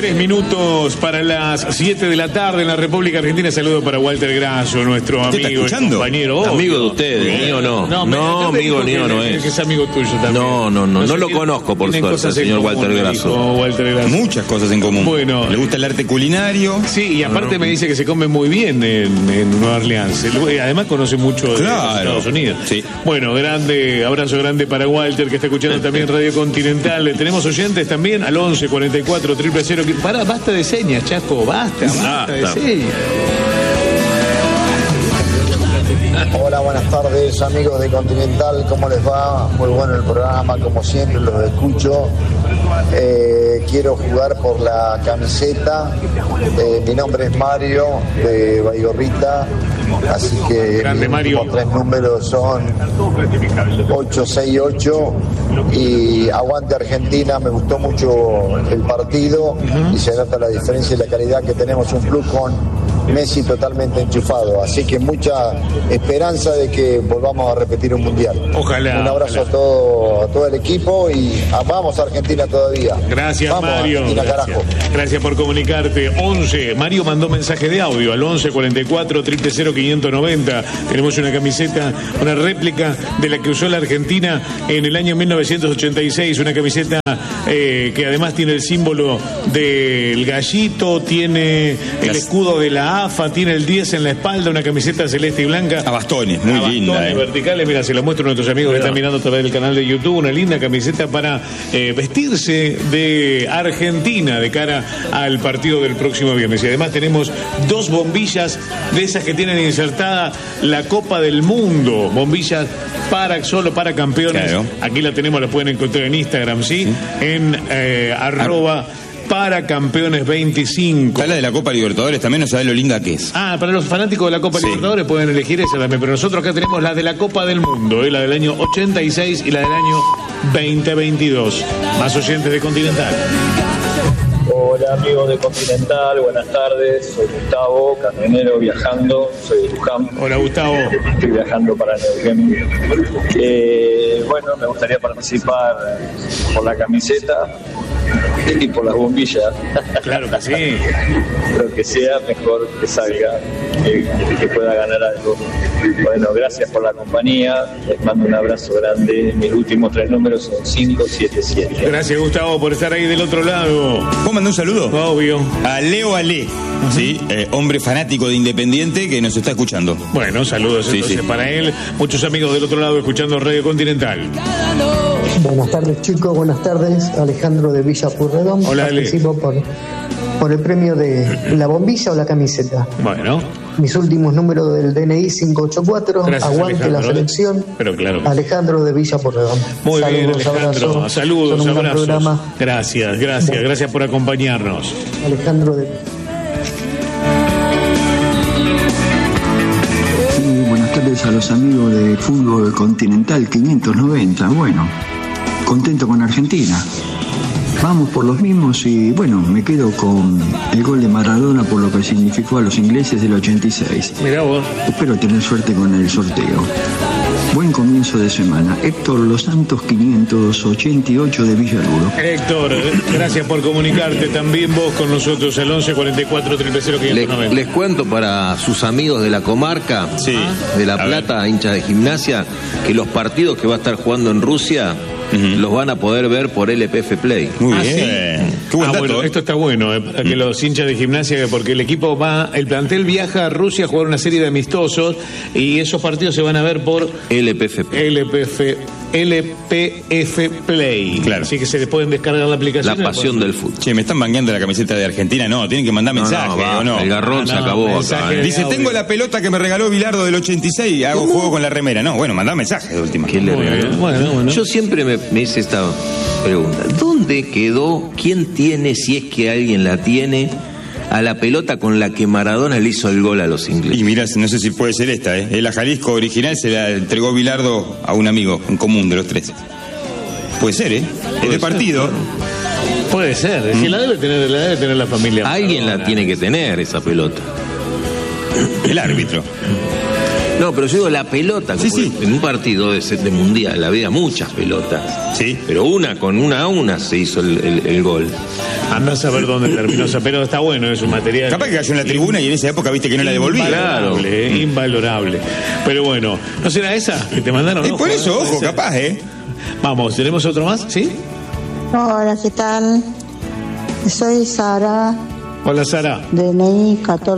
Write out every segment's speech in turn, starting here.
3 minutos para las 7 de la tarde en la República Argentina. Saludo para Walter Grasso, nuestro amigo y compañero. Amigo de ustedes, mío no. No, amigo mío no es. Es amigo tuyo también. No lo conozo por suerte, el señor Walter Grasso. Muchas cosas en común. Bueno, le gusta el arte culinario. Sí, y aparte me dice que se come muy bien en Nueva Orleans. Además conoce mucho de Estados Unidos. Sí. Bueno, abrazo grande para Walter, que está escuchando también Radio Continental. Tenemos oyentes también al 11 44 000. Basta de señas, Chaco, basta de señas. Hola, buenas tardes, amigos de Continental, ¿cómo les va? Muy bueno el programa, como siempre, los escucho. Quiero jugar por la camiseta. Mi nombre es Mario, de Baigorrita, así que grande, mis últimos 3 números son 868 y aguante Argentina. Me gustó mucho el partido y se nota la diferencia y la calidad que tenemos, un club con Messi totalmente enchufado, así que mucha esperanza de que volvamos a repetir un mundial. Ojalá. Un abrazo a todo el equipo y vamos a Argentina todavía. Gracias, vamos, Mario. Argentina, carajo. Gracias por comunicarte. 11. Mario mandó mensaje de audio al 11 44 000 590. Tenemos una camiseta, una réplica de la que usó la Argentina en el año 1986. Una camiseta que además tiene el símbolo del gallito, tiene el escudo de la AFA, tiene el 10 en la espalda, una camiseta celeste y blanca. A bastones, muy linda. Verticales, mira, se la muestro a nuestros amigos que están mirando a través del canal de YouTube. Una linda camiseta para vestirse de Argentina de cara al partido del próximo viernes. Y además tenemos 2 bombillas de esas que tienen insertada la Copa del Mundo. Bombillas solo para campeones. Claro. Aquí la tenemos, la pueden encontrar en Instagram, ¿sí? En @ para campeones 25. Está la de la Copa Libertadores también, no sabés lo linda que es. Para los fanáticos de la Copa Libertadores pueden elegir esa también, pero nosotros acá tenemos la de la Copa del Mundo, la del año 86 y la del año 2022. Más oyentes de Continental. Hola amigos de Continental, buenas tardes, soy Gustavo, camionero viajando, soy de Luján. Hola Gustavo. Estoy viajando para Neuquén. Bueno, me gustaría participar por la camiseta y por las bombillas. Claro que sí. Lo que sea, mejor que salga, que pueda ganar algo. Bueno, gracias por la compañía, les mando un abrazo grande. Mis últimos 3 números son 577. Gracias Gustavo por estar ahí del otro lado. ¿Puedo mandar un saludo? Obvio. A Leo Ale, ¿sí? Hombre fanático de Independiente que nos está escuchando. Bueno, saludos entonces para él. Muchos amigos del otro lado escuchando Radio Continental. Buenas tardes chicos, buenas tardes. Alejandro de Villa Pueyrredón. Hola, participo por el premio de la bombilla o la camiseta. Bueno. Mis últimos números del DNI 584. Gracias, aguante Alejandro, la selección. Pero claro. Alejandro de Villa Pueyrredón. Muy saludos, bien, Alejandro. Abrazos. Saludos, abrazos. Programa. Gracias por acompañarnos. Alejandro de... Buenas tardes a los amigos de Fútbol Continental 590. Bueno, contento con Argentina. Vamos por los mismos y bueno, me quedo con el gol de Maradona por lo que significó a los ingleses del 86. Mirá vos. Espero tener suerte con el sorteo. Buen comienzo de semana. Héctor Los Santos 588 de Villaluro. Héctor, gracias por comunicarte también vos con nosotros al 11 44 000 590. Les cuento para sus amigos de la comarca, de La Plata, hinchas de Gimnasia, que los partidos que va a estar jugando en Rusia los van a poder ver por LPF Play. Muy bien. ¿Sí? Qué buen dato, bueno, esto está bueno, para que los hinchas de Gimnasia, porque el plantel viaja a Rusia a jugar una serie de amistosos y esos partidos se van a ver por LPF Play. Claro. Así que se pueden descargar la aplicación. La pasión del fútbol. Che, me están mangueando la camiseta de Argentina. No, tienen que mandar mensaje, ¿o no? El garrón se acabó acá. Dice, tengo la pelota que me regaló Bilardo del 86 y hago juego con la remera. No, bueno, mandá mensaje de última. ¿Quién le regaló? Bueno. Yo siempre me hice esta pregunta. ¿Dónde quedó, quién tiene, si es que alguien la tiene, a la pelota con la que Maradona le hizo el gol a los ingleses? Y mirá, no sé si puede ser esta, ¿eh? La Jalisco original se la entregó Bilardo a un amigo en común de los 3. Puede ser, ¿eh? Es de partido. Puede ser, si la debe tener la familia. Alguien la tiene que tener, esa pelota. El árbitro. No, pero yo digo la pelota. Sí. En un partido de mundial había muchas pelotas. Sí. Pero con una a una se hizo el gol. Andás a ver dónde terminó esa pelota. Está bueno, es un material. Capaz que cayó en la tribuna y en esa época viste que no la devolvía. Claro. Invalorable. Pero bueno, ¿no será esa que te mandaron? Por eso, ojo, capaz, Vamos, ¿tenemos otro más? ¿Sí? Hola, ¿qué tal? Soy Sara. Hola, Sara. DNI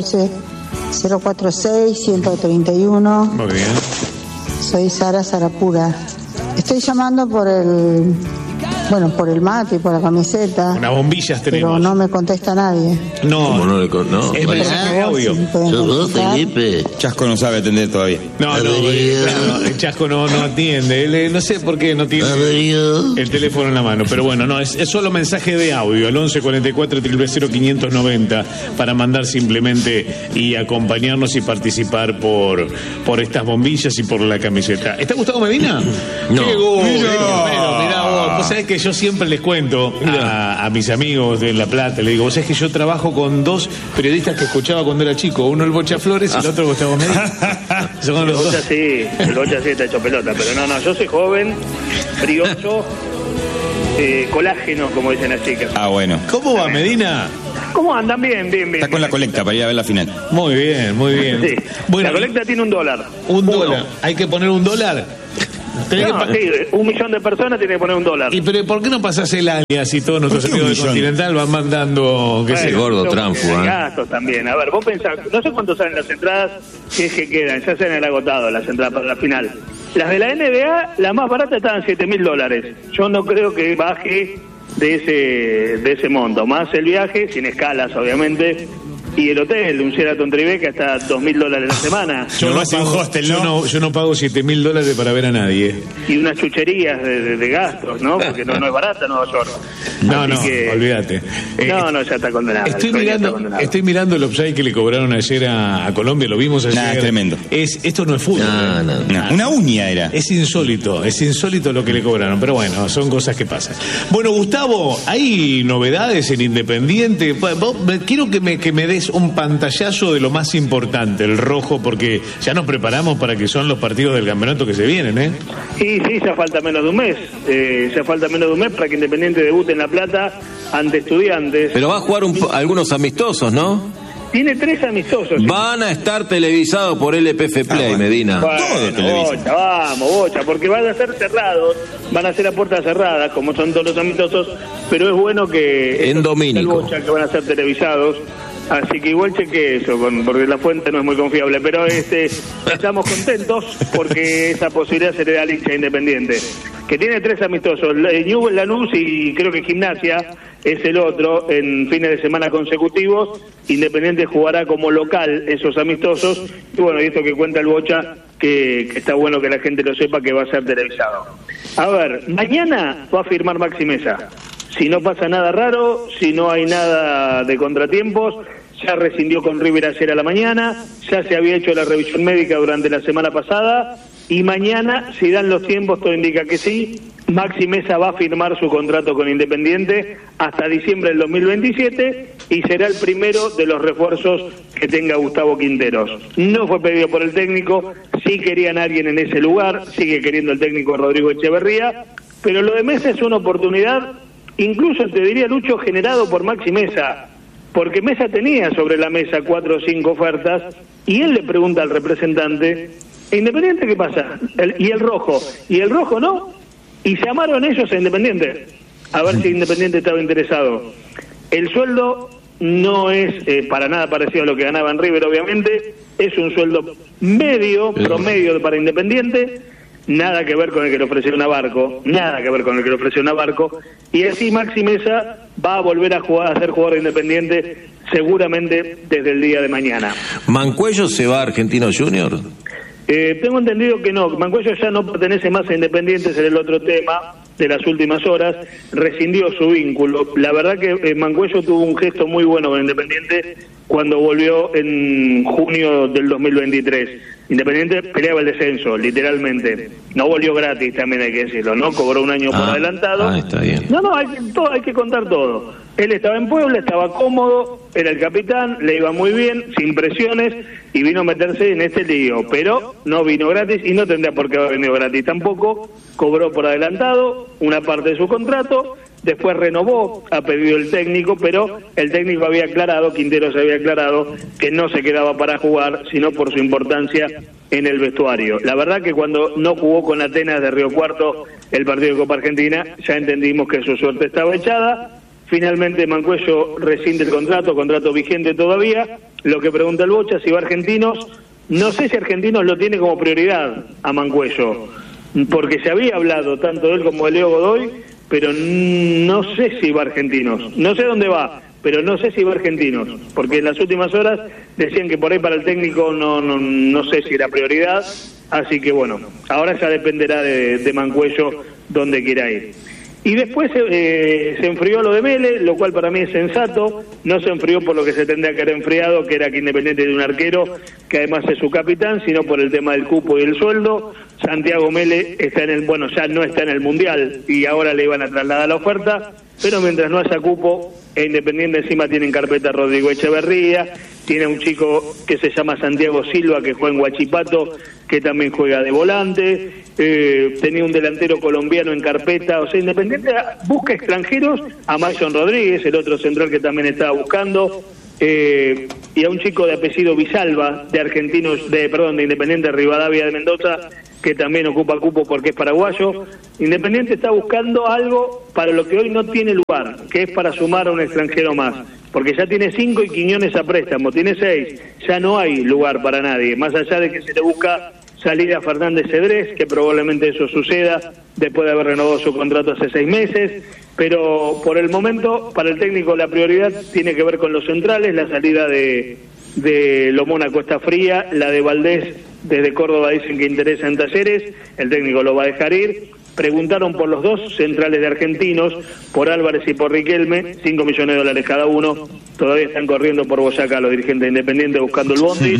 14046-131. Muy bien. Soy Sara Sarapura. Estoy llamando por el mate y por la camiseta. Unas bombillas tenemos. Pero no me contesta nadie. No. ¿Cómo no? Es mensaje de audio. ¿Sos Felipe? Chasco no sabe atender todavía. No, el Chasco no atiende. No sé por qué no tiene el teléfono en la mano. Pero bueno, no, es solo mensaje de audio al 1144-000-590 para mandar simplemente y acompañarnos y participar por estas bombillas y por la camiseta. ¿Está Gustavo Medina? No. ¡Qué gol! Mirá vos. Vos sabés que yo siempre les cuento a mis amigos de La Plata, le digo, vos sabés que yo trabajo con dos periodistas que escuchaba cuando era chico, uno el Bocha Flores y el otro Gustavo Medina. El Bocha sí está hecho pelota, pero no, yo soy joven, brioso, colágeno, como dicen las chicas. Ah, bueno. ¿Cómo va, Medina? ¿Cómo andan? Bien. Está con la colecta para ir a ver la final. Muy bien. Sí. Bueno, la colecta tiene $1. $1. ¿Hay que poner $1? Sí, 1 millón de personas tiene que poner $1. ¿Y pero por qué no pasás el alias y todos nuestros amigos de Continental van mandando ese gordo tránfuga? Gastos también. A ver, vos pensás, no sé cuánto salen las entradas, si es que quedan, ya se han agotado las entradas para la final. Las de la NBA, la más barata estaban $7.000. Yo no creo que baje de ese monto, más el viaje, sin escalas obviamente, y el hotel, un Sheraton Tribeca, hasta $2.000 la semana. Yo no pago $7.000 para ver a nadie. Y unas chucherías de gastos, ¿no? Porque no es barata Nueva York. Olvídate. Ya está condenado. Estoy mirando el offside que le cobraron ayer a Colombia, lo vimos ayer. Es tremendo. Esto no es fútbol. No. Una uña era. Es insólito lo que le cobraron, pero bueno, son cosas que pasan. Bueno, Gustavo, ¿hay novedades en Independiente? Quiero que me des un pantallazo de lo más importante, el rojo, porque ya nos preparamos para que son los partidos del campeonato que se vienen, Sí, ya falta menos de un mes. Para que Independiente debute en La Plata ante Estudiantes. Pero va a jugar algunos amistosos, ¿no? Tiene 3 amistosos. Van a estar televisados por LPF Play, Medina. Bocha, porque van a ser cerrados, van a ser a puertas cerradas, como son todos los amistosos, pero es bueno que... En domingo. Bocha, que van a ser televisados. Así que igual cheque eso, porque la fuente no es muy confiable, pero estamos contentos porque esa posibilidad se le da al hincha Independiente, que tiene 3 amistosos, Newell's, Lanús y creo que Gimnasia es el otro, en fines de semana consecutivos. Independiente jugará como local esos amistosos, y bueno, y esto que cuenta el Bocha, que está bueno que la gente lo sepa, que va a ser televisado. A ver, mañana va a firmar Maxi Meza. Si no pasa nada raro, si no hay nada de contratiempos, ya rescindió con River ayer a la mañana, ya se había hecho la revisión médica durante la semana pasada, y mañana, si dan los tiempos, todo indica que sí, Maxi Meza va a firmar su contrato con Independiente hasta diciembre del 2027 y será el primero de los refuerzos que tenga Gustavo Quinteros. No fue pedido por el técnico, sí querían a alguien en ese lugar, sigue queriendo el técnico Rodrigo Echeverría, pero lo de Meza es una oportunidad, incluso te diría, Lucho, generado por Maxi Meza, porque Meza tenía sobre la mesa 4 o 5 ofertas y él le pregunta al representante, ¿Independiente qué pasa? ¿Y el rojo no? Y llamaron ellos a Independiente a ver si Independiente estaba interesado. El sueldo no es para nada parecido a lo que ganaba en River, obviamente, es un sueldo promedio para Independiente, nada que ver con el que le ofrecieron a Barco, y así Maxi Meza va a volver a ser jugador de Independiente seguramente desde el día de mañana. ¿Mancuello se va a Argentinos Juniors? Tengo entendido que no, Mancuello ya no pertenece más a Independiente, ese era el otro tema de las últimas horas, rescindió su vínculo. La verdad que Mancuello tuvo un gesto muy bueno con Independiente cuando volvió en junio del 2023. Independiente peleaba el descenso, literalmente. No volvió gratis, también hay que decirlo, ¿no? Cobró un año por adelantado. Está bien. No, hay que contar todo. Él estaba en Puebla, estaba cómodo, era el capitán, le iba muy bien, sin presiones, y vino a meterse en este lío. Pero no vino gratis y no tendría por qué haber venido gratis tampoco. Cobró por adelantado una parte de su contrato, después renovó a pedido del técnico, pero el técnico había aclarado, Quinteros había aclarado, que no se quedaba para jugar, sino por su importancia en el vestuario. La verdad que cuando no jugó con Atenas de Río Cuarto el partido de Copa Argentina, ya entendimos que su suerte estaba echada. Finalmente Mancuello rescinde el contrato vigente todavía. Lo que pregunta el Bocha, si va a Argentinos, no sé si Argentinos lo tiene como prioridad a Mancuello, porque se había hablado tanto de él como de Leo Godoy, pero no sé si va a Argentinos. No sé dónde va, pero no sé si va a Argentinos, porque en las últimas horas decían que por ahí para el técnico no sé si era prioridad, así que bueno, ahora ya dependerá de Mancuello dónde quiera ir. Y después se enfrió lo de Mele, lo cual para mí es sensato. No se enfrió por lo que se tendría que haber enfriado, que era que Independiente de un arquero, que además es su capitán, sino por el tema del cupo y el sueldo. Santiago Mele está ya no está en el Mundial y ahora le iban a trasladar la oferta, pero mientras no haya cupo, Independiente encima tiene en carpeta a Rodrigo Echeverría, tiene un chico que se llama Santiago Silva, que juega en Huachipato, que también juega de volante, tenía un delantero colombiano en carpeta. O sea, Independiente busca extranjeros, a Mason Rodríguez, el otro central que también estaba buscando, y a un chico de apellido Villalba, de Independiente Rivadavia de Mendoza, que también ocupa cupo porque es paraguayo. Independiente está buscando algo para lo que hoy no tiene lugar, que es para sumar a un extranjero más, porque ya tiene 5 y Quiñones a préstamo, tiene 6, ya no hay lugar para nadie, más allá de que se le busca salir a Fernández Cedrés, que probablemente eso suceda después de haber renovado su contrato hace 6 meses, pero por el momento para el técnico la prioridad tiene que ver con los centrales. La salida de Lo Mónaco está fría, la de Valdés desde Córdoba dicen que interesa en Talleres, el técnico lo va a dejar ir. Preguntaron por los 2 centrales de Argentinos, por Álvarez y por Riquelme, $5 millones cada uno. Todavía están corriendo por Boyacá los dirigentes de Independiente buscando el bondi.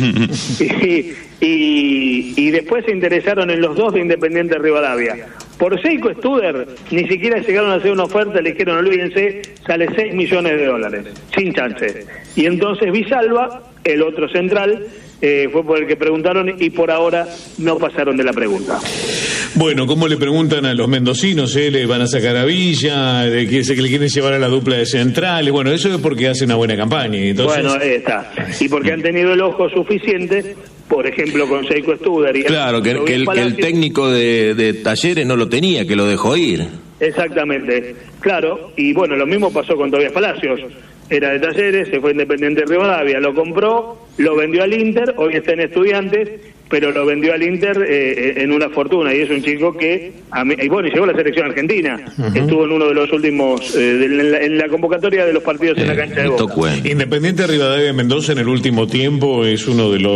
y después se interesaron en los 2 de Independiente Rivadavia. Por Seiko Studer ni siquiera llegaron a hacer una oferta, le dijeron olvídense, sale $6 millones, sin chance. Y entonces Villalba, el otro central, fue por el que preguntaron y por ahora no pasaron de la pregunta. Bueno, ¿cómo le preguntan a los mendocinos? ¿Le van a sacar a Villa? ¿De que le quieren llevar a la dupla de centrales? Bueno, eso es porque hace una buena campaña. Entonces... Bueno, está. Y porque han tenido el ojo suficiente, por ejemplo, con Seiko Studer. Claro, que el técnico de Talleres no lo tenía, que lo dejó ir. Exactamente, claro. Y bueno, lo mismo pasó con Tobias Palacios. Era de Talleres, se fue Independiente de Rivadavia, lo compró, lo vendió al Inter, hoy está en Estudiantes, pero lo vendió al Inter en una fortuna, y es un chico que, y bueno, y llegó a la selección argentina, estuvo en uno de los últimos, en la convocatoria de los partidos en la cancha de Boca. Independiente de Rivadavia de Mendoza en el último tiempo es uno de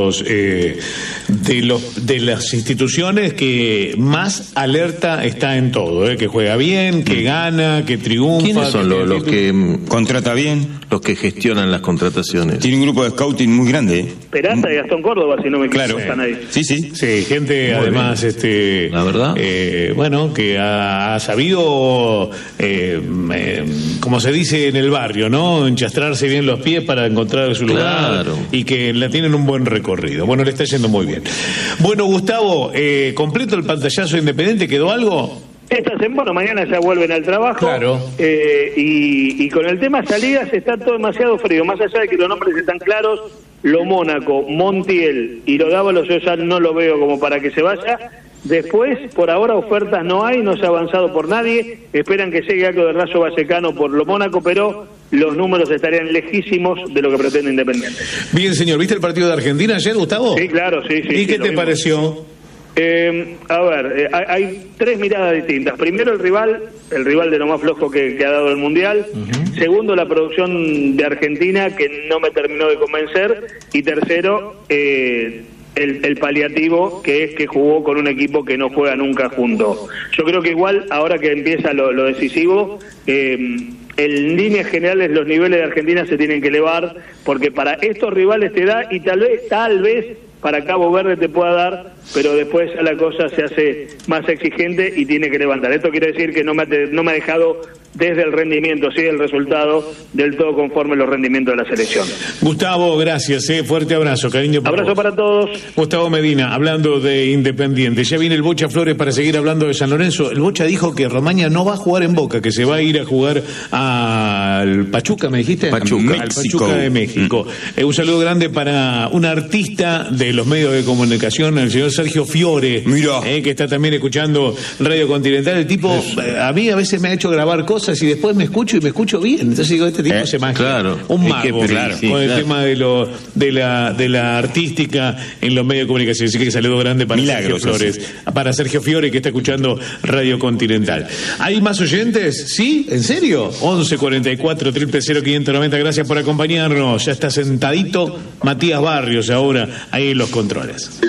las instituciones que más alerta está en todo, que juega bien, que gana, que triunfa. ¿Quiénes son los que contrata bien? Los que gestionan las contrataciones. Tiene un grupo de scouting muy grande. Peralta y Gastón Córdoba, si no me equivoco, están ahí. Sí, gente muy además, bien. La verdad, bueno, que ha sabido, como se dice en el barrio, ¿no? Enchastrarse bien los pies para encontrar su lugar, y que la tienen un buen recorrido. Bueno, le está yendo muy bien. Bueno, Gustavo, completo el pantallazo Independiente, ¿quedó algo? Mañana ya vuelven al trabajo. Claro. Y con el tema salidas está todo demasiado frío. Más allá de que los nombres están claros, Lo Mónaco, Montiel y Lo Dávalos, yo ya no lo veo como para que se vaya. Después, por ahora, ofertas no hay, no se ha avanzado por nadie. Esperan que llegue algo de Rayo Vallecano por Lo Mónaco, pero los números estarían lejísimos de lo que pretende Independiente. Bien, señor. ¿Viste el partido de Argentina ayer, Gustavo? Sí, claro, sí. ¿Y qué te pareció? Hay 3 miradas distintas. Primero, el rival de lo más flojo que ha dado el Mundial. Segundo, la producción de Argentina, que no me terminó de convencer. Y tercero, el paliativo, que es que jugó con un equipo que no juega nunca junto. Yo creo que igual, ahora que empieza lo decisivo, en líneas generales los niveles de Argentina se tienen que elevar, porque para estos rivales te da, y tal vez para Cabo Verde te pueda dar, pero después la cosa se hace más exigente y tiene que levantar. Esto quiere decir que no me ha dejado desde el rendimiento, sí, el resultado, del todo conforme los rendimientos de la selección. Gustavo, gracias, fuerte abrazo, cariño. Abrazo para todos. Gustavo Medina, hablando de Independiente. Ya viene el Bocha Flores para seguir hablando de San Lorenzo. El Bocha dijo que Romaña no va a jugar en Boca, que se va a ir a jugar al Pachuca, ¿me dijiste? Pachuca. Al Pachuca de México. Un saludo grande para un artista de los medios de comunicación, el señor Sergio Fiore, que está también escuchando Radio Continental. El tipo, a mí a veces me ha hecho grabar cosas y después me escucho y me escucho bien. Entonces digo, este tipo se magia. Claro. Un mago con el tema de la artística en los medios de comunicación. Así que saludo grande para Sergio Flores, para Sergio Fiore, que está escuchando Radio Continental. ¿Hay más oyentes? ¿Sí? ¿En serio? 1144 000 590. Gracias por acompañarnos. Ya está sentadito Matías Barrios ahora ahí en los controles.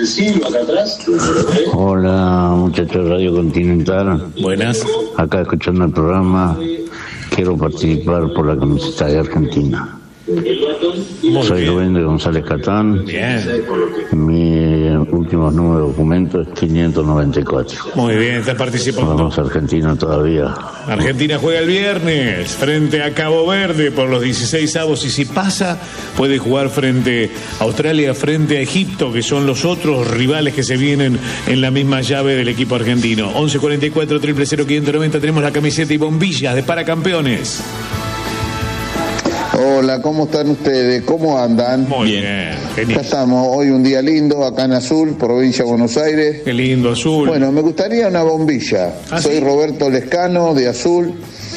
Hola, muchachos de Radio Continental. Buenas. Acá escuchando el programa, quiero participar por la camiseta de Argentina. Soy Rubén de González Catán. Bien. Mi último número de documento es 594. Muy bien, estás participando. Vamos a Argentina todavía. Argentina juega el viernes frente a Cabo Verde por los 16avos y si pasa puede jugar frente a Australia, frente a Egipto, que son los otros rivales que se vienen en la misma llave del equipo argentino. 1144 000 590. Tenemos la camiseta y bombillas de Paracampeones. Hola, ¿cómo están ustedes? ¿Cómo andan? Muy bien. Ya estamos, hoy un día lindo, acá en Azul, provincia de Buenos Aires. Qué lindo, Azul. Bueno, me gustaría una bombilla. Soy Roberto Lescano, de Azul.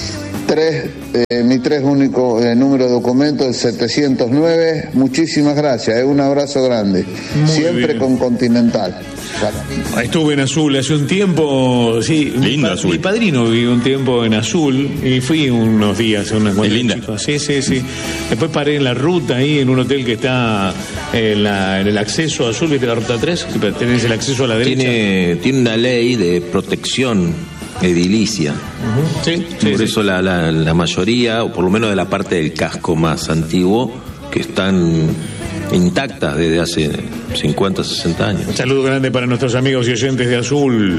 Mi único número de documento es 709. Muchísimas gracias, un abrazo grande. Siempre bien. Con Continental. Estuve en Azul hace un tiempo, sí. Lindo Azul. Mi padrino vivió un tiempo en Azul y fui unos días a una cuenta. Linda. Sí. Después paré en la ruta ahí en un hotel que está en el acceso a Azul, ¿viste la ruta 3? Tenés el acceso a la derecha. Tiene una ley de protección edilicia. Por eso la mayoría, o por lo menos de la parte del casco más antiguo, que están intactas desde hace 50, 60 años. Un saludo grande para nuestros amigos y oyentes de Azul.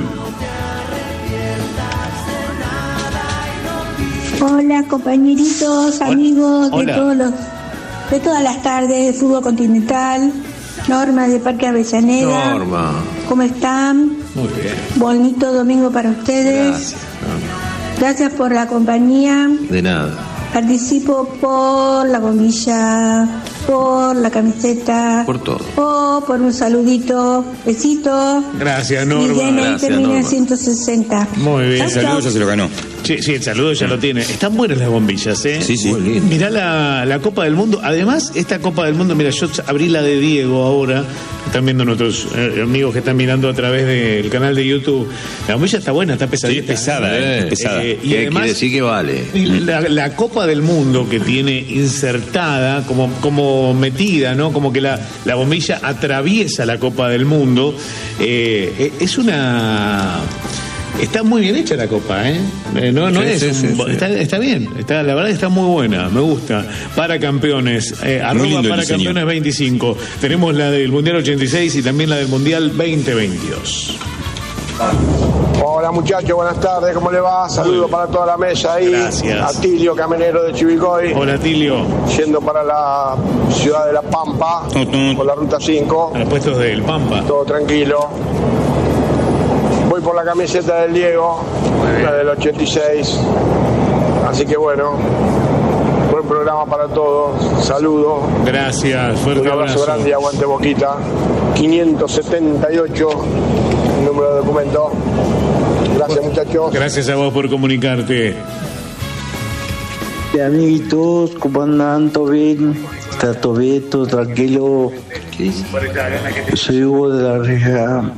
Hola, compañeritos, amigos. Hola. De todas las tardes de Fútbol Continental. Norma de Parque Avellaneda. Norma. ¿Cómo están? Muy bien. Bonito domingo para ustedes. Gracias. Gracias por la compañía. De nada. Participo por la bombilla, por la camiseta, por todo. O por un saludito, besito. Gracias, Norma. Y Gracias, termina Norma. en 160. Muy bien. El saludo ya se lo ganó. Sí, el saludo ya lo tiene. Están buenas las bombillas, ¿eh? Sí. Mirá la Copa del Mundo. Además, esta Copa del Mundo, mira, yo abrí la de Diego ahora. Están viendo nuestros amigos que están mirando a través del canal de YouTube. La bombilla está buena, está pesadita. Sí, pesada, pesada. Y además, quiere decir que vale. La Copa del Mundo que tiene insertada, como metida, ¿no? Como que la bombilla atraviesa la Copa del Mundo. Es una... Está muy bien hecha la copa, ¿eh? Está bien, la verdad está muy buena, me gusta. Para campeones, arroba para campeones 25. Tenemos la del Mundial 86 y también la del Mundial 2022. Hola muchachos, buenas tardes, ¿cómo le va? Saludos para toda la mesa ahí. Gracias. A Tilio, camionero de Chivilcoy. Hola Tilio. Yendo para la ciudad de La Pampa, por la ruta 5. A los puestos del Pampa. Todo tranquilo. Voy por la camiseta del Diego, la del 86. Así que bueno, buen programa para todos. Saludos. Gracias, fuerte un abrazo grande y aguante Boquita. 578, número de documento. Gracias, muchachos. Gracias a vos por comunicarte. Amiguitos, ¿cómo andan? ¿Todo bien? Está todo bien, todo tranquilo. Soy Hugo de la Reja.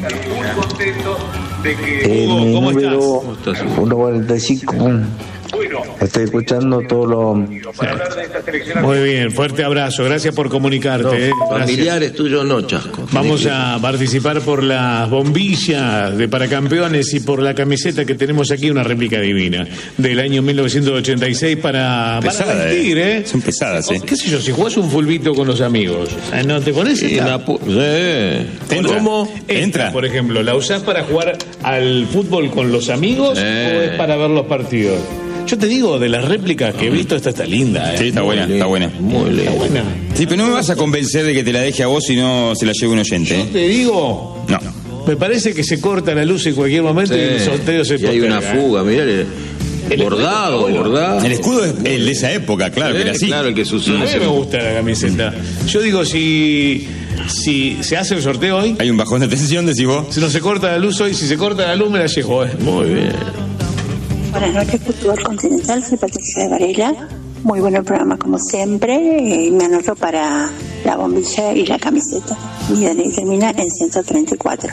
Hugo, ¿cómo número 145. Estoy escuchando todo lo... Muy bien, fuerte abrazo, gracias por comunicarte. Familiares tuyos no, Chasco. Vamos a participar por las bombillas de Paracampeones y por la camiseta que tenemos aquí, una réplica divina del año 1986 para vestir, ¿eh? Son pesadas, ¿eh? ¿Qué sé yo? Si jugás un fulbito con los amigos, ¿no te pones esta? ¿Cómo? Entra. Por ejemplo, ¿la usás para jugar al fútbol con los amigos o es para ver los partidos? Yo te digo, de las réplicas que he visto, esta está linda. Sí, está buena, está buena. Muy linda. Está buena. Sí, pero no me vas a convencer de que te la deje a vos si no se la lleve un oyente. Yo te digo... No. Me parece que se corta la luz en cualquier momento y el sorteo se posterga. Y hay una fuga, mirá. Bordado. El escudo es el de esa época, claro, que era así. Claro, el que se usó. A mí me gusta la camiseta. Yo digo, si se hace el sorteo hoy... Hay un bajón de tensión, decís vos. Si no se corta la luz hoy, si se corta la luz me la llevo. Muy bien. Buenas noches, Fútbol Continental. Soy Patricia de Varela. Muy bueno el programa, como siempre. Me anoto para la bombilla y la camiseta. Mi DNI termina en 134.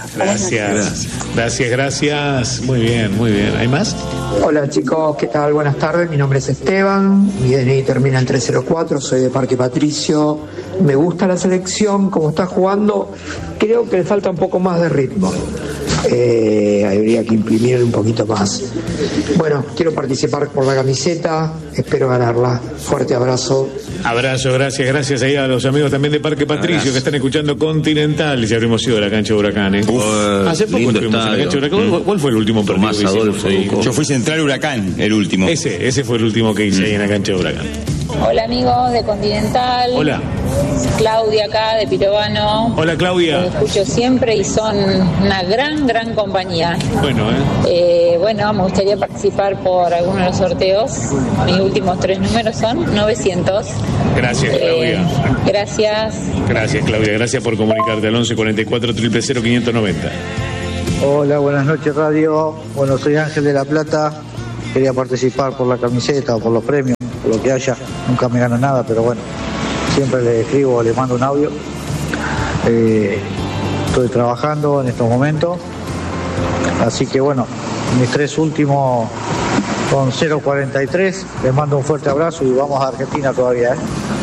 Gracias. Muy bien. ¿Hay más? Hola chicos, ¿qué tal? Buenas tardes, mi nombre es Esteban, mi DNI termina en 304, soy de Parque Patricio. Me gusta la selección, como está jugando, creo que le falta un poco más de ritmo. Habría que imprimir un poquito más. Bueno, quiero participar por la camiseta, espero ganarla. Fuerte abrazo. Abrazo, gracias ahí a los amigos también de Parque Patricio que están escuchando Continental. Ya habremos ido a la cancha de Huracán. Hace poco estuvimos en la cancha de Huracán. ¿Cuál fue el último partido que hicimos ahí? Yo fui Central Huracán, el último. Ese fue el último que hice ahí en la cancha de Huracán. Hola amigos de Continental. Hola. Claudia acá de Pirovano. Hola Claudia. Los escucho siempre y son una gran compañía. Bueno, bueno, me gustaría participar por alguno de los sorteos. Mis últimos 3 números son 900. Gracias Claudia. Gracias Claudia, gracias por comunicarte al 11 44 000 590. Hola, buenas noches radio. Bueno, soy Ángel de La Plata. Quería participar por la camiseta o por los premios, por lo que haya. Nunca me gano nada, pero bueno, siempre le escribo o le mando un audio. Estoy trabajando en estos momentos, así que bueno, mis 3 últimos son 043. Les mando un fuerte abrazo y vamos a Argentina todavía,